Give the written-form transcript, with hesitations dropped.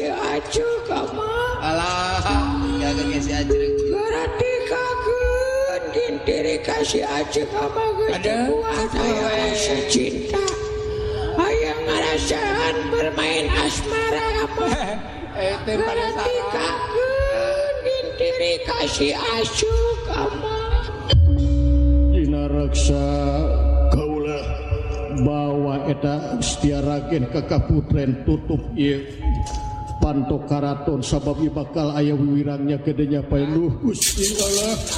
kasih aja kama alah kagak kasih aja berarti kagak diri kasih aja kama ada kuat rasa cinta ayah ngerasaan bermain asmara kama berarti kagak diri kasih aja kama Dina raksa kaula bawa eta Setyaragen ka kaputren tutup ieu panto karaton sabab ieu bakal aya wiwirangnya kedenya paeluh Gusti Allah